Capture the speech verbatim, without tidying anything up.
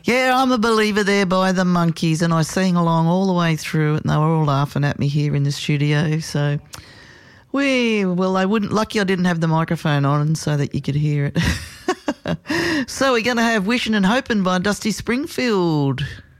Yeah, I'm a Believer there by the Monkeys, and I sang along all the way through it, and they were all laughing at me here in the studio. So, we, well, I wouldn't, lucky I didn't have the microphone on so that you could hear it. So we're going to have Wishing and Hoping by Dusty Springfield.